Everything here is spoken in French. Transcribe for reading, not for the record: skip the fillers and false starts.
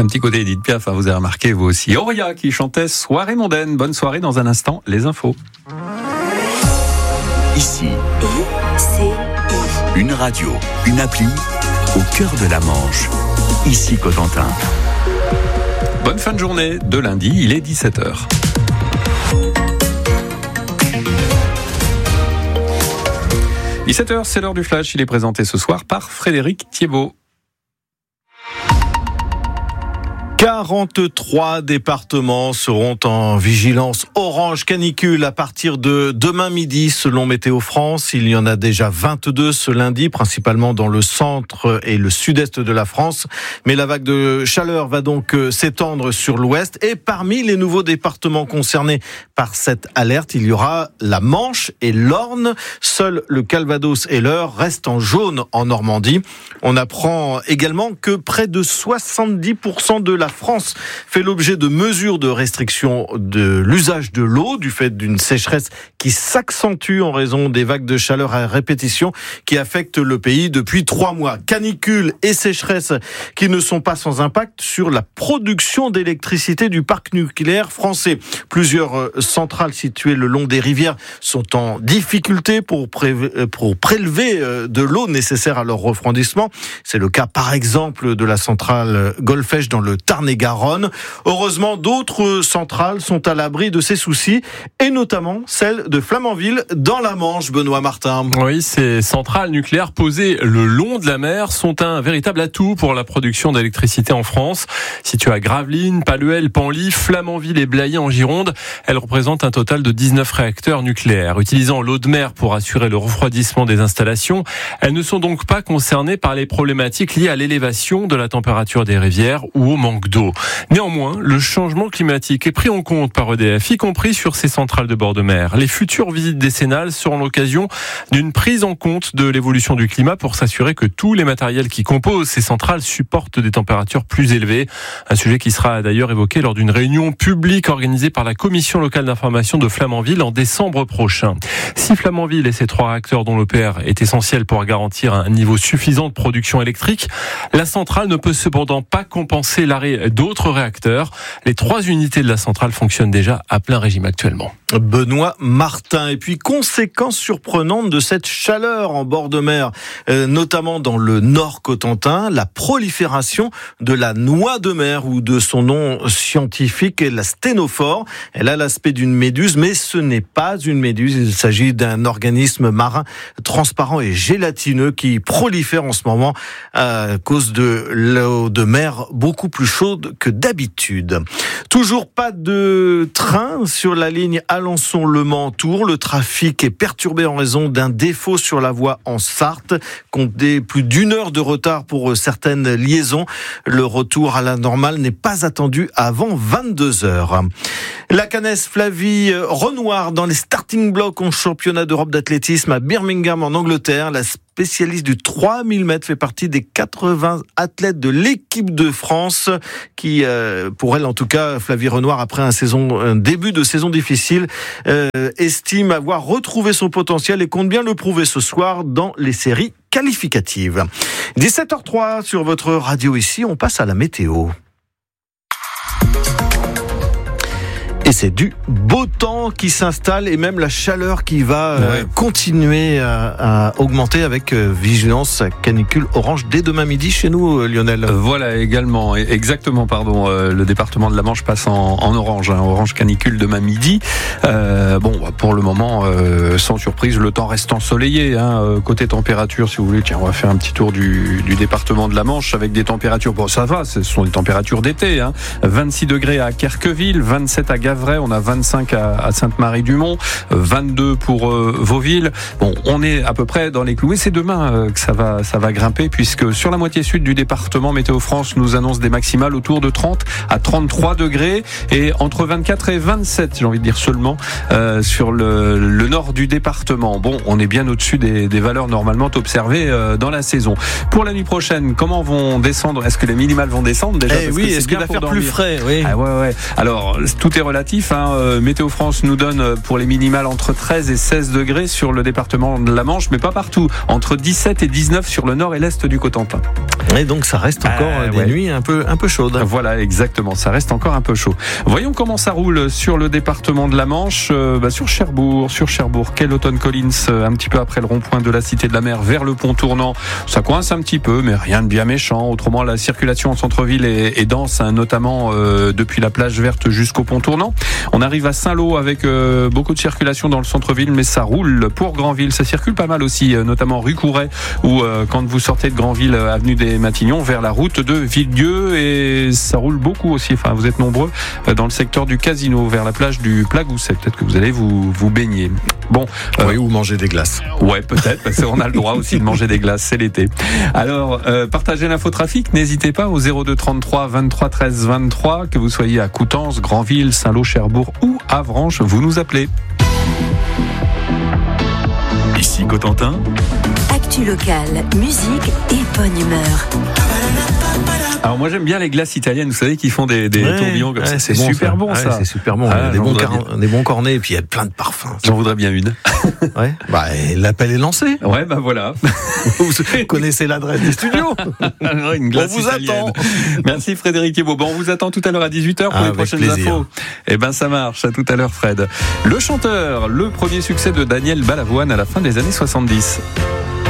un petit côté Edith Piaf, vous avez remarqué vous aussi. Auria qui chantait Soirée mondaine. Bonne soirée, dans un instant, les infos. Ici, une radio, une appli, au cœur de la Manche. Ici Cotentin. Bonne fin de journée de lundi, il est 17h. « 17h, c'est l'heure du flash. Il est présenté ce soir par Frédéric Thiebaud. 43 départements seront en vigilance orange canicule à partir de demain midi selon Météo France. Il y en a déjà 22 ce lundi, principalement dans le centre et le sud-est de la France. Mais la vague de chaleur va donc s'étendre sur l'ouest. Et parmi les nouveaux départements concernés par cette alerte, il y aura la Manche et l'Orne. Seul le Calvados et l'Eure restent en jaune en Normandie. On apprend également que près de 70% de la France fait l'objet de mesures de restriction de l'usage de l'eau du fait d'une sécheresse qui s'accentue en raison des vagues de chaleur à répétition qui affectent le pays depuis 3 mois. Canicule et sécheresse qui ne sont pas sans impact sur la production d'électricité du parc nucléaire français. Plusieurs centrales situées le long des rivières sont en difficulté pour prélever de l'eau nécessaire à leur refroidissement. C'est le cas par exemple de la centrale Golfech dans le Tarn-et-Garonne. Heureusement, d'autres centrales sont à l'abri de ces soucis, et notamment celle de Flamanville dans la Manche, Benoît Martin. Oui, ces centrales nucléaires posées le long de la mer sont un véritable atout pour la production d'électricité en France. Situées à Gravelines, Palluel, Penly, Flamanville et Blayais en Gironde, elles représentent un total de 19 réacteurs nucléaires. Utilisant l'eau de mer pour assurer le refroidissement des installations, elles ne sont donc pas concernées par les problématiques liées à l'élévation de la température des rivières ou au manque d'eau. Néanmoins, le changement climatique est pris en compte par EDF, y compris sur ces centrales de bord de mer. Les futures visites décennales seront l'occasion d'une prise en compte de l'évolution du climat pour s'assurer que tous les matériels qui composent ces centrales supportent des températures plus élevées. Un sujet qui sera d'ailleurs évoqué lors d'une réunion publique organisée par la commission locale d'information de Flamanville en décembre prochain. Si Flamanville et ses 3 réacteurs dont l'EPR est essentiel pour garantir un niveau suffisant de production électrique, la centrale ne peut cependant pas compenser l'arrêt d'autres réacteurs. Les 3 unités de la centrale fonctionnent déjà à plein régime actuellement. Benoît Martin. Et puis, conséquence surprenante de cette chaleur en bord de mer, notamment dans le nord Cotentin, la prolifération de la noix de mer, ou de son nom scientifique est la sténophore. Elle a l'aspect d'une méduse, mais ce n'est pas une méduse. Il s'agit d'un organisme marin transparent et gélatineux qui prolifère en ce moment à cause de l'eau de mer beaucoup plus chaude que d'habitude. Toujours pas de train sur la ligne Alençon-Le Mans-Tours. Le trafic est perturbé en raison d'un défaut sur la voie en Sarthe. Comptez plus d'1 heure de retard pour certaines liaisons. Le retour à la normale n'est pas attendu avant 22 heures. La Canesse Flavie Renoir dans les starting blocks en championnat d'Europe d'athlétisme à Birmingham en Angleterre. La spécialiste du 3000 mètres fait partie des 80 athlètes de l'équipe de France qui, pour elle en tout cas, Flavie Renoir, après un début de saison difficile, estime avoir retrouvé son potentiel et compte bien le prouver ce soir dans les séries qualificatives. 17h03 sur votre radio ici, on passe à la météo. Et c'est du beau temps qui s'installe et même la chaleur qui va continuer à augmenter avec vigilance canicule orange dès demain midi chez nous, Lionel. Voilà exactement, le département de la Manche passe en orange, orange canicule demain midi. Pour le moment, sans surprise, le temps reste ensoleillé. Côté température, si vous voulez, tiens, on va faire un petit tour du département de la Manche avec des températures, ça va, ce sont des températures d'été. 26 degrés à Querqueville, 27 à Gavray, on a 25 à Sainte-Marie-du-Mont, 22 pour Vauville. On est à peu près dans les clous. Et c'est demain que ça va grimper, puisque sur la moitié sud du département, Météo France nous annonce des maximales autour de 30 à 33 degrés et entre 24 et 27, j'ai envie de dire seulement, sur le nord du département. On est bien au-dessus des valeurs normalement observées dans la saison. Pour la nuit prochaine, comment vont descendre? Est-ce que les minimales vont descendre déjà? Est-ce qu'il va faire plus frais? Oui. Ouais. Alors, tout est relatif. relatif. Météo France nous donne pour les minimales entre 13 et 16 degrés sur le département de la Manche, mais pas partout. Entre 17 et 19 sur le nord et l'est du Cotentin. Et donc ça reste encore des nuits un peu chaudes. Voilà, exactement, ça reste encore un peu chaud. Voyons comment ça roule sur le département de la Manche, sur Cherbourg, Kelloton Collins, un petit peu après le rond-point de la Cité de la Mer vers le pont tournant. Ça coince un petit peu, mais rien de bien méchant. Autrement, la circulation en centre-ville est dense, notamment depuis la plage verte jusqu'au pont tournant. On arrive à Saint-Lô avec beaucoup de circulation dans le centre-ville, mais ça roule pour Granville. Ça circule pas mal aussi, notamment rue Couret, ou quand vous sortez de Granville, avenue des Matignon, vers la route de Villedieu, et ça roule beaucoup aussi. Enfin, vous êtes nombreux dans le secteur du Casino, vers la plage du Plagousset. Peut-être que vous allez vous baigner. Bon, oui, ou manger des glaces. Ouais, peut-être, parce qu'on a le droit aussi de manger des glaces, c'est l'été. Alors, partagez l'infotrafic, n'hésitez pas au 02 33 23 13 23, que vous soyez à Coutances, Granville, Saint-Lô, Cherbourg ou Avranches, vous nous appelez. Ici Cotentin. Actu locale, musique et bonne humeur. Alors moi j'aime bien les glaces italiennes, vous savez, qui font des tourbillons comme ça. C'est bon, super bon ça. C'est super bon. Des bons cornets et puis il y a plein de parfums. J'en voudrais bien une. Ouais. L'appel est lancé. Ouais, voilà. Vous connaissez l'adresse du studio. Une glace on vous italienne. attend. Merci Frédéric Ebaud. On vous attend tout à l'heure à 18h pour les prochaines infos. Ça marche. À tout à l'heure Fred. Le chanteur, le premier succès de Daniel Balavoine à la fin des années 70.